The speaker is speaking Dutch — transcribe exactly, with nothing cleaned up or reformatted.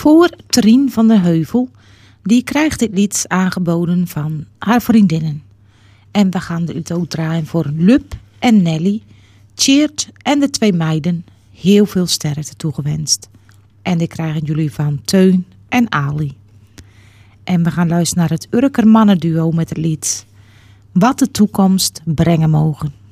voor Trien van der Heuvel. Die krijgt dit lied aangeboden van haar vriendinnen. En we gaan dit ook draaien voor Lub en Nelly, Tjeerd en de twee meiden. Heel veel sterkte toegewenst. En die krijgen jullie van Teun en Ali. En we gaan luisteren naar het Urker mannenduo met het lied Wat de toekomst brengen mogen.